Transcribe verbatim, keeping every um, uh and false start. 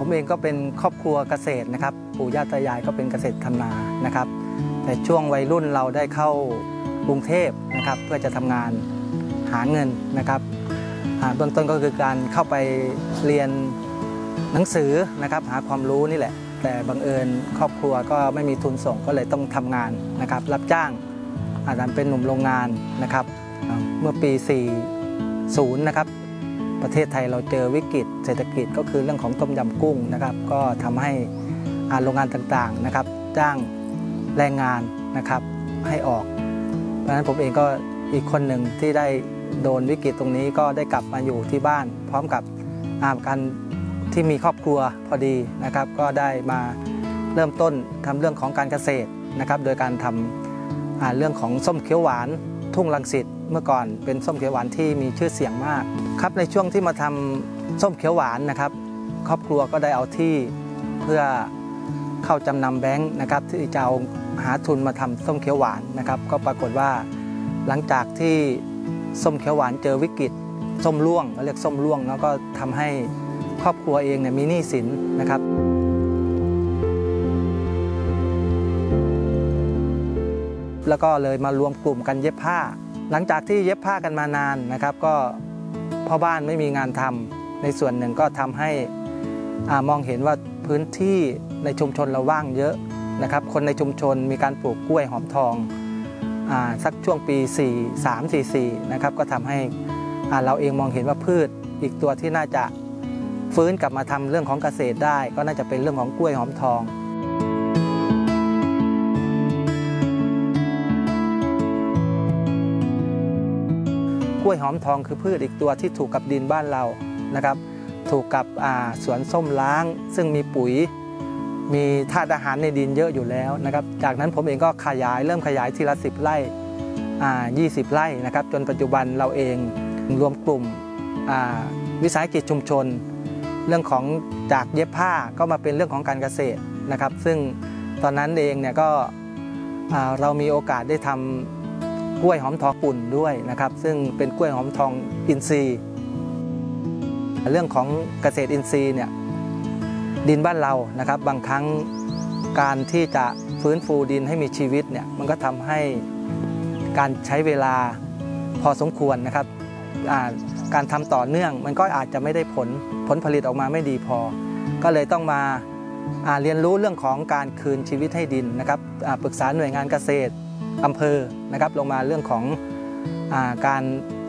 เองก็เป็นครอบครัวเกษตรนะครับปู่ย่าตายายก็เป็นเกษตรทำนานะครับแต่ช่วงวัยรุ่นเราได้เข้ากรุงเทพนะครับเพื่อจะทำงานหาเงินนะครับเบื้องต้นก็คือการเข้าไปเรียนหนังสือนะครับหาความรู้นี่แหละแต่บังเอิญครอบครัวก็ไม่มีทุนส่งก็เลยต้องทำงานนะครับรับจ้างอาจจะเป็นหนุ่มโรงงานนะครับเมื่อปีสี่สิบนะครับประเทศไทยเราเจอวิกฤตเศรษฐกิจก็คือเรื่องของต้มยำกุ้งนะครับก็ทำให้โรงงานต่างๆนะครับจ้างแรงงานนะครับให้ออกเพราะฉะนั้นผมเองก็อีกคนหนึ่งที่ได้โดนวิกฤตตรงนี้ก็ได้กลับมาอยู่ที่บ้านพร้อมกับการที่มีครอบครัวพอดีนะครับก็ได้มาเริ่มต้นทำเรื่องของการเกษตรนะครับโดยการทำเรื่องของส้มเขียวหวานทุ่งรังสิตเมื่อก่อนเป็นส้มเขียวหวานที่มีชื่อเสียงมากครับในช่วงที่มาทำส้มเขียวหวานนะครับครอบครัวก็ได้เอาที่เพื่อเข้าจำนำแบงค์นะครับที่จะเอาหาทุนมาทำส้มเขียวหวานนะครับก็ปรากฏว่าหลังจากที่ส้มเขียวหวานเจอวิกฤตส้มร่วงเรียกส้มร่วงแล้วก็ทำให้ครอบครัวเองเนี่ยมีหนี้สินนะครับแล้วก็เลยมารวมกลุ่มกันเย็บผ้าหลังจากที่เย็บผ้ากันมานานนะครับก็พ่อบ้านไม่มีงานทำในส่วนหนึ่งก็ทำให้มองเห็นว่าพื้นที่ในชุมชนเราว่างเยอะนะครับคนในชุมชนมีการปลูกกล้วยหอมทองสักช่วงปีสี่สาม สี่สี่นะครับก็ทำให้เราเองมองเห็นว่าพืชอีกตัวที่น่าจะฟื้นกลับมาทำเรื่องของเกษตรได้ก็น่าจะเป็นเรื่องของกล้วยหอมทองกล้วยหอมทองคือพืชอีกตัวที่ถูกกับดินบ้านเรานะครับถูกกับสวนส้มล้างซึ่งมีปุ๋ยมีธาตุอาหารในดินเยอะอยู่แล้วนะครับจากนั้นผมเองก็ขยายเริ่มขยายทีละสิบไร่ยี่สิบไร่นะครับจนปัจจุบันเราเองรวมกลุ่มวิสาหกิจชุมชนเรื่องของจากเย็บผ้าก็มาเป็นเรื่องของการเกษตรนะครับซึ่งตอนนั้นเองเนี่ยก็เรามีโอกาสได้ทำกล้วยหอมทองปุ่นด้วยนะครับซึ่งเป็นกล้วยหอมทองอินทรีย์เรื่องของเกษตรอินทรีย์เนี่ยดินบ้านเรานะครับบางครั้งการที่จะฟื้นฟูดินให้มีชีวิตเนี่ยมันก็ทำให้การใช้เวลาพอสมควรนะครับการทำต่อเนื่องมันก็อาจจะไม่ได้ผลผลผลิตออกมาไม่ดีพอก็เลยต้องมาเรียนรู้เรื่องของการคืนชีวิตให้ดินนะครับปรึกษาหน่วยงานเกษตรอำเภอนะครับลงมาเรื่องของการ